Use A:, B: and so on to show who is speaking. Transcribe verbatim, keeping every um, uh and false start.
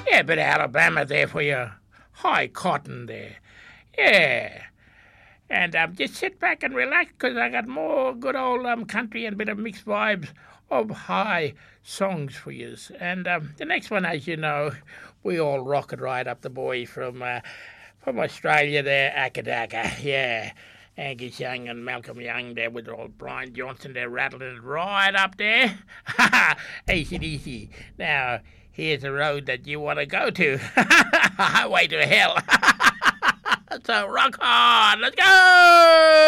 A: Yeah, a bit of Alabama there for your high cotton there. Yeah. And um, just sit back and relax because I got more good old um, country and a bit of mixed vibes of high songs for you. And um, the next one, as you know, we all rocket right up the boys from uh, from Australia there, Akadaka, yeah. Angus Young and Malcolm Young there with old Brian Johnson, they're rattling it right up there. A C D C. Now, here's a road that you want to go to. Highway to hell. So rock on, let's go!